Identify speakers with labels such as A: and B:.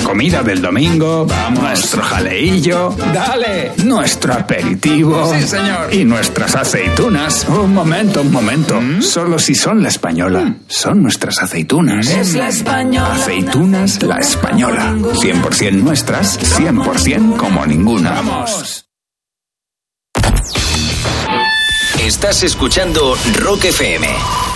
A: comida del domingo, vamos, nuestro jaleillo, dale, nuestro aperitivo.
B: Sí, señor.
A: Y nuestras aceitunas. Un momento. Solo si son La Española. Son nuestras aceitunas.
C: Es La Española.
A: Aceitunas La Española. 100% nuestras, 100% como ninguna.
B: ¡Vamos!
D: Estás escuchando Rock FM.